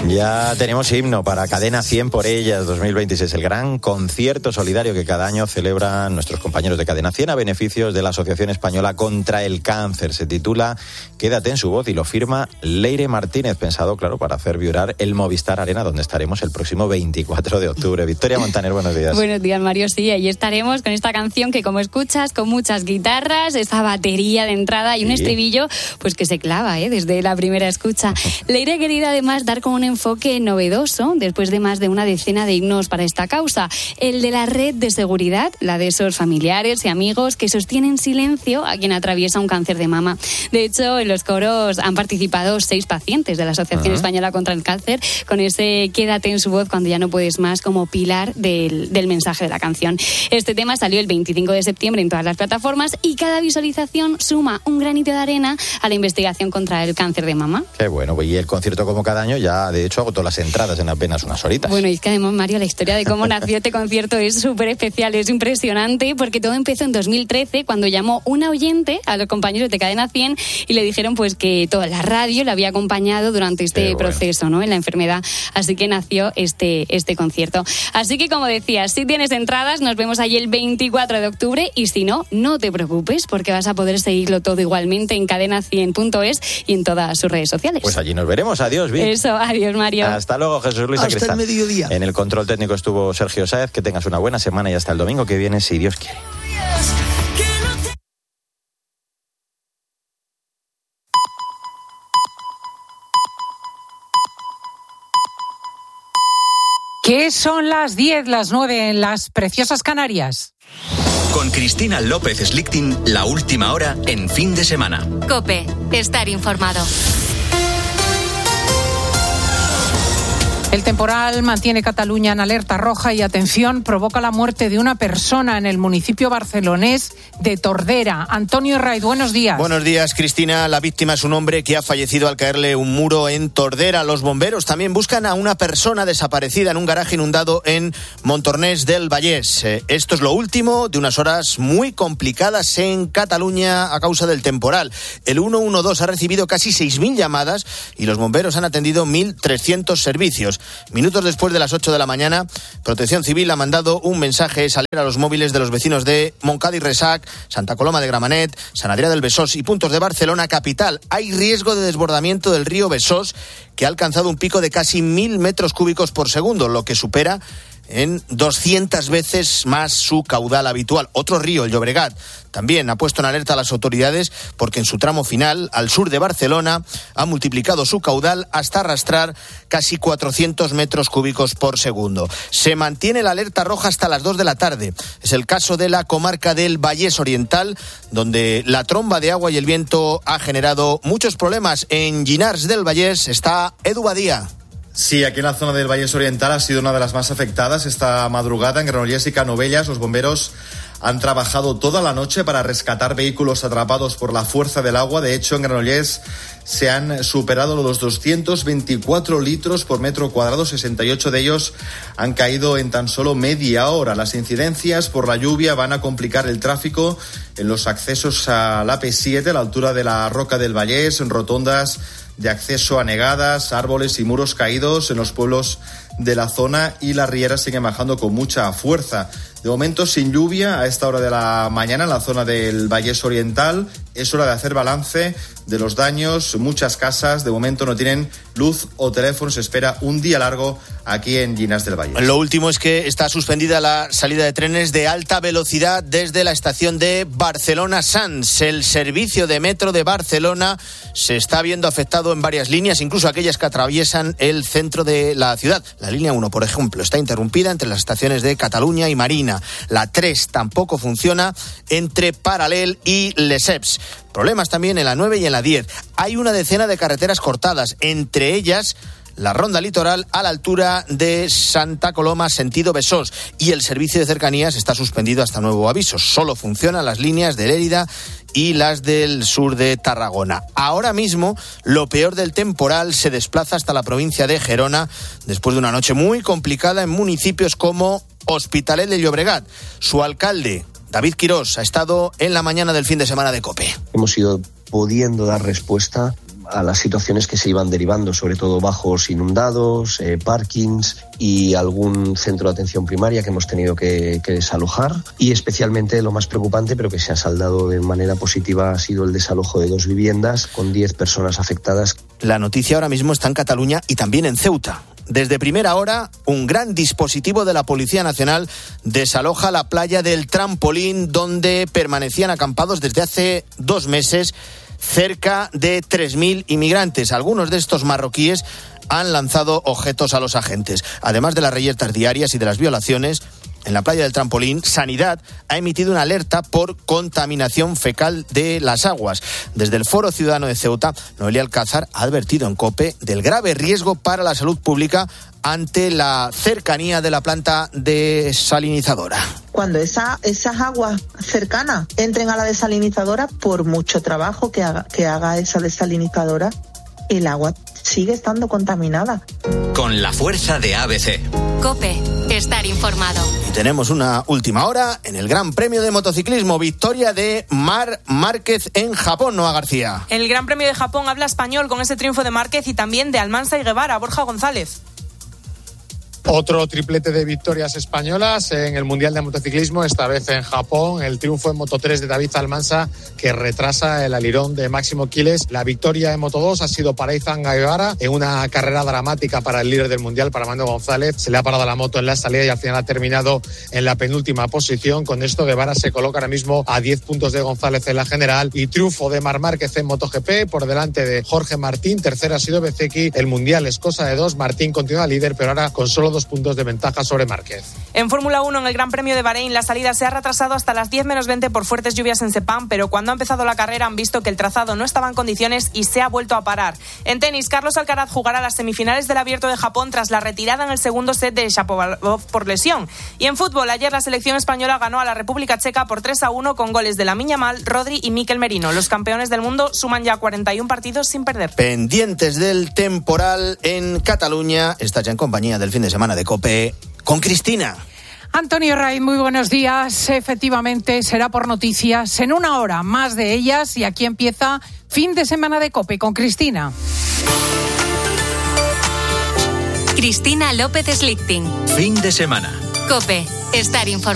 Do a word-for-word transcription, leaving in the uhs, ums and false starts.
Ya tenemos himno para Cadena cien por ellas dos mil veintiséis, el gran concierto solidario que cada año celebran nuestros compañeros de Cadena cien a beneficios de la Asociación Española contra el Cáncer. Se titula Quédate en su voz y lo firma Leire Martínez, pensado, claro, para hacer vibrar el Movistar Arena, donde estaremos el próximo veinticuatro de octubre. Victoria Montaner, buenos días. Buenos días, Mario. Sí, ahí estaremos con esta canción que, como escuchas, con muchas guitarras, esa batería de entrada y sí. un estribillo pues que se clava ¿eh? desde la primera escucha. Leire ha querido además dar con un enfoque novedoso después de más de una decena de himnos para esta causa, el de la red de seguridad, la de esos familiares y amigos que sostienen silencio a quien atraviesa un cáncer de mama. De hecho, en los coros han participado seis pacientes de la Asociación uh-huh. Española contra el Cáncer con ese quédate en su voz cuando ya no puedes más como pilar del, del mensaje de la canción. Este tema salió el veinticinco de septiembre en todas las plataformas y cada visualización suma un granito de arena a la investigación contra el cáncer de mama. Qué bueno, y el concierto como cada año ya de hecho agotó las entradas en apenas unas horitas. Bueno, y es que además, Mario, la historia de cómo nació este concierto es súper especial, es impresionante porque todo empezó en dos mil trece cuando llamó una oyente a los compañeros de Cadena cien y le dijeron pues que toda la radio le había acompañado durante este bueno. proceso, ¿no? En la enfermedad. Así que nació este, este concierto. Así que, como decías, si tienes entradas, nos vemos allí el veinticuatro de octubre y si no, no te preocupes porque vas a poder seguirlo todo igualmente en cadena cien punto es y en todas sus redes sociales. Pues allí nos veremos. Adiós, Vic. Eso, adiós, Mario. Hasta luego, Jesús Luis Hasta Sacristán. el mediodía. En el control técnico estuvo Sergio Sáez. Que tengas una buena semana y hasta el domingo que viene, si Dios quiere. ¿Qué son las diez, las nueve en las preciosas Canarias? Con Cristina López Slichting, la última hora en fin de semana. COPE, estar informado. El temporal mantiene Cataluña en alerta roja y, atención, provoca la muerte de una persona en el municipio barcelonés de Tordera. Antonio Raid, buenos días. Buenos días, Cristina. La víctima es un hombre que ha fallecido al caerle un muro en Tordera. Los bomberos también buscan a una persona desaparecida en un garaje inundado en Montornès del Vallès. Esto es lo último de unas horas muy complicadas en Cataluña a causa del temporal. El ciento doce ha recibido casi seis mil llamadas y los bomberos han atendido mil trescientos servicios. Minutos después de las ocho de la mañana, Protección Civil ha mandado un mensaje salir a los móviles de los vecinos de Montcada y Reixac, Santa Coloma de Gramenet, Sant Adrià del Besós y puntos de Barcelona capital. Hay riesgo de desbordamiento del río Besós, que ha alcanzado un pico de casi mil metros cúbicos por segundo, lo que supera en doscientas veces más su caudal habitual. Otro río, el Llobregat, también ha puesto en alerta a las autoridades porque en su tramo final, al sur de Barcelona, ha multiplicado su caudal hasta arrastrar casi cuatrocientos metros cúbicos por segundo. Se mantiene la alerta roja hasta las dos de la tarde. Es el caso de la comarca del Vallès Oriental, donde la tromba de agua y el viento ha generado muchos problemas. En Llinars del Vallès está Edu Badía. Sí, aquí en la zona del Vallès Oriental ha sido una de las más afectadas esta madrugada. En Granollers y Canovelles los bomberos han trabajado toda la noche para rescatar vehículos atrapados por la fuerza del agua. De hecho, en Granollers se han superado los doscientos veinticuatro litros por metro cuadrado, sesenta y ocho de ellos han caído en tan solo media hora. Las incidencias por la lluvia van a complicar el tráfico en los accesos a la A P siete, a la altura de la Roca del Vallès, en rotondas de acceso anegadas, árboles y muros caídos en los pueblos de la zona, y las rieras siguen bajando con mucha fuerza. De momento sin lluvia a esta hora de la mañana en la zona del Vallès Oriental. Es hora de hacer balance de los daños. Muchas casas de momento no tienen luz o teléfono. Se espera un día largo aquí en Llinars del Vallès. Lo último es que está suspendida la salida de trenes de alta velocidad desde la estación de Barcelona-Sants. El servicio de metro de Barcelona se está viendo afectado en varias líneas, incluso aquellas que atraviesan el centro de la ciudad. La línea uno, por ejemplo, está interrumpida entre las estaciones de Cataluña y Marina. La tres tampoco funciona entre Paral·lel y Lesseps. Problemas también en la nueve y en la diez. Hay una decena de carreteras cortadas, entre ellas la ronda litoral a la altura de Santa Coloma, sentido Besós, y el servicio de cercanías está suspendido hasta nuevo aviso. Solo funcionan las líneas de Lérida y las del sur de Tarragona. Ahora mismo, lo peor del temporal se desplaza hasta la provincia de Gerona, después de una noche muy complicada en municipios como Hospitalet de Llobregat. Su alcalde, David Quirós, ha estado en la mañana del fin de semana de COPE. Hemos ido pudiendo dar respuesta a las situaciones que se iban derivando, sobre todo bajos inundados, eh, parkings y algún centro de atención primaria que hemos tenido que, que desalojar. Y especialmente lo más preocupante, pero que se ha saldado de manera positiva, ha sido el desalojo de dos viviendas con diez personas afectadas. La noticia ahora mismo está en Cataluña y también en Ceuta. Desde primera hora, un gran dispositivo de la Policía Nacional desaloja la playa del Trampolín, donde permanecían acampados desde hace dos meses cerca de tres mil inmigrantes. Algunos de estos marroquíes han lanzado objetos a los agentes. Además de las reyertas diarias y de las violaciones, en la playa del Trampolín, Sanidad ha emitido una alerta por contaminación fecal de las aguas. Desde el Foro Ciudadano de Ceuta, Noelia Alcázar ha advertido en COPE del grave riesgo para la salud pública ante la cercanía de la planta desalinizadora. Cuando esa, esas aguas cercanas entren a la desalinizadora, por mucho trabajo que haga, que haga esa desalinizadora, el agua sigue estando contaminada. Con la fuerza de A B C. COPE, estar informado. Y tenemos una última hora en el Gran Premio de Motociclismo. Victoria de Marc Márquez en Japón, Noa García. El Gran Premio de Japón habla español con ese triunfo de Márquez y también de Almansa y Guevara. Borja González. Otro triplete de victorias españolas en el Mundial de Motociclismo, esta vez en Japón. El triunfo en Moto tres de David Almansa, que retrasa el alirón de Máximo Quiles. La victoria en Moto dos ha sido para Izan Guevara en una carrera dramática para el líder del Mundial, para Mando González. Se le ha parado la moto en la salida y al final ha terminado en la penúltima posición. Con esto Guevara se coloca ahora mismo a diez puntos de González en la general. Y triunfo de Marc Márquez en MotoGP por delante de Jorge Martín. Tercero ha sido Bezzecchi. El Mundial es cosa de dos. Martín continúa líder, pero ahora con solo dos puntos de ventaja sobre Márquez. En Fórmula uno, en el Gran Premio de Bahrein, la salida se ha retrasado hasta las diez menos veinte por fuertes lluvias en Sepang, pero cuando ha empezado la carrera han visto que el trazado no estaba en condiciones y se ha vuelto a parar. En tenis, Carlos Alcaraz jugará las semifinales del Abierto de Japón tras la retirada en el segundo set de Shapovalov por lesión. Y en fútbol, ayer la selección española ganó a la República Checa por tres a uno con goles de Lamine Yamal, Rodri y Mikel Merino. Los campeones del mundo suman ya cuarenta y uno partidos sin perder. Pendientes del temporal en Cataluña, estás ya en compañía del fin de semana de COPE con Cristina. Antonio Raiz, muy buenos días. Efectivamente, será por noticias en una hora, más de ellas. Y aquí empieza fin de semana de COPE con Cristina. Cristina López Slichting. Fin de semana. COPE, estar informado.